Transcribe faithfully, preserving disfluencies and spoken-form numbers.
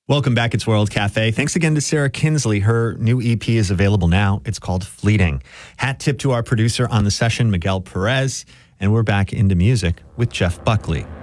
Welcome back. It's World Cafe. Thanks again to Sarah Kinsley. Her new E P is available now. It's called Fleeting. Hat tip to our producer on the session, Miguel Perez. And we're back into music with Jeff Buckley.